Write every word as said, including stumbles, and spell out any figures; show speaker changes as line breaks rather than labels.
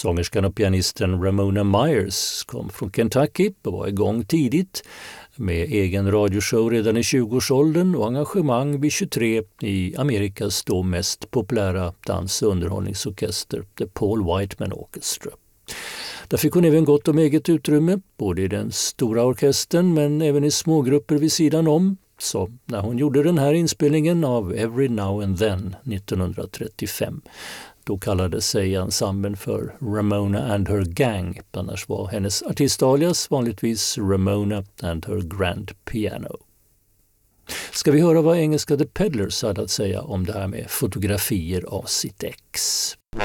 Sångerskan och pianisten Ramona Myers kom från Kentucky och var igång tidigt med egen radioshow redan i tjugoårsåldern och engagemang vid tjugotre i Amerikas då mest populära dans- och underhållningsorkester, The Paul Whiteman Orchestra. Där fick hon även gott om eget utrymme, både i den stora orkestern men även i smågrupper vid sidan om. Så när hon gjorde den här inspelningen av Every Now and Then nittonhundratrettiofem, då kallade sig ensemblen för Ramona and her Gang. Annars var hennes artistalias vanligtvis Ramona and her Grand Piano. Ska vi höra vad engelska The Peddlers hade att säga om det här med fotografier av sitt ex?